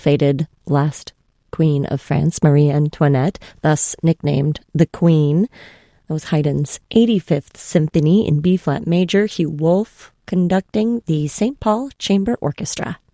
ill-fated last Queen of France, Marie Antoinette, thus nicknamed the Queen. That was Haydn's 85th Symphony in B-flat major, Hugh Wolf conducting the St. Paul Chamber Orchestra.